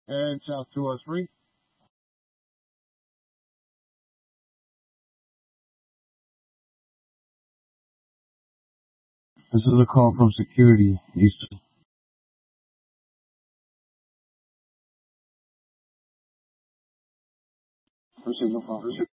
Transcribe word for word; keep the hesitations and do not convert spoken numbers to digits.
And South two oh three. This is a call from security, Eastern. Proceed, no problem.